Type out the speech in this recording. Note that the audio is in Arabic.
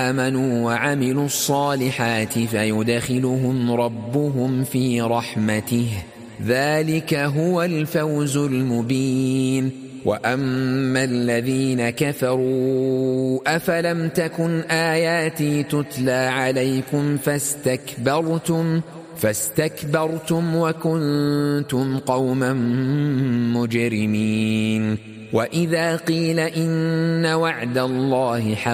آمنوا وعملوا الصالحات فيدخلهم ربهم في رحمته ذلك هو الفوز المبين. وأما الذين كفروا أفلم تكن آياتي تتلى عليكم فاستكبرتم وكنتم قوما مجرمين. وإذا قيل إن وعد الله حق